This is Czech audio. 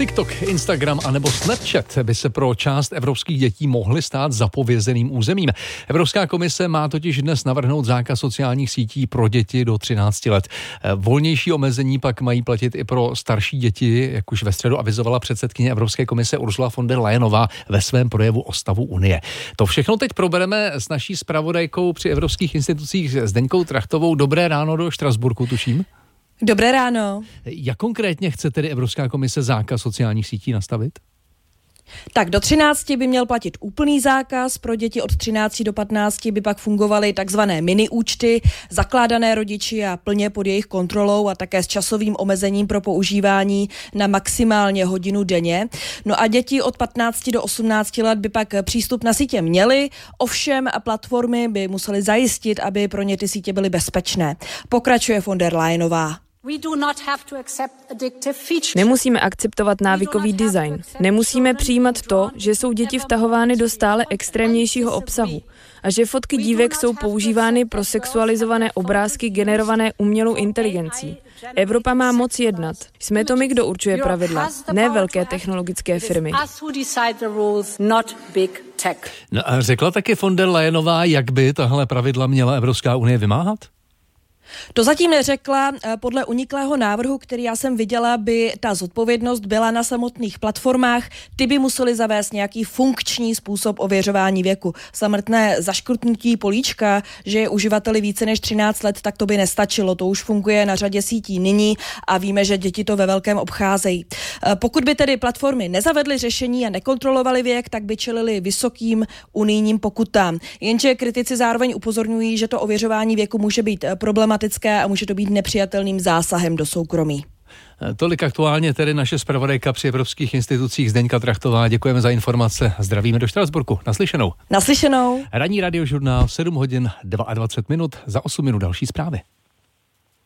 TikTok, Instagram a nebo Snapchat by se pro část evropských dětí mohly stát zapovězeným územím. Evropská komise má totiž dnes navrhnout zákaz sociálních sítí pro děti do 13 let. Volnější omezení pak mají platit i pro starší děti, jak už ve středu avizovala předsedkyně Evropské komise Ursula von der Leyenová ve svém projevu o stavu Unie. To všechno teď probereme s naší zpravodajkou při evropských institucích Zdeňkou Trachtovou. Dobré ráno do Štrasburku, tuším. Dobré ráno. Jak konkrétně chce tedy Evropská komise zákaz sociálních sítí nastavit? Tak do 13 by měl platit úplný zákaz, pro děti od 13 do 15 by pak fungovaly takzvané mini účty, zakládané rodiči a plně pod jejich kontrolou a také s časovým omezením pro používání na maximálně hodinu denně. No a děti od 15 do 18 let by pak přístup na sítě měly, ovšem platformy by musely zajistit, aby pro ně ty sítě byly bezpečné. Pokračuje von der Leyenová. Nemusíme akceptovat návykový design. Nemusíme přijímat to, že jsou děti vtahovány do stále extrémnějšího obsahu a že fotky dívek jsou používány pro sexualizované obrázky generované umělou inteligencí. Evropa má moc jednat. Jsme to my, kdo určuje pravidla, ne velké technologické firmy. No a řekla taky von der Leyenová, jak by tahle pravidla měla Evropská unie vymáhat? To zatím neřekla. Podle uniklého návrhu, který já jsem viděla, by ta zodpovědnost byla na samotných platformách. Ty by museli zavést nějaký funkční způsob ověřování věku. Samotné zaškrtnutí políčka, že je uživateli více než 13 let, tak to by nestačilo. To už funguje na řadě sítí nyní a víme, že děti to ve velkém obcházejí. Pokud by tedy platformy nezavedly řešení a nekontrolovaly věk, tak by čelili vysokým unijním pokutám. Jenže kritici zároveň upozorňují, že to ověřování věku může být problematické a může to být nepřijatelným zásahem do soukromí. Tolik aktuálně tedy naše zpravodajka při evropských institucích Zdeňka Trachtová. Děkujeme za informace. Zdravíme do Štrasburku. Naslyšenou. Naslyšenou. Ranní radiožurnál 7 hodin 22 minut, za 8 minut další zprávy.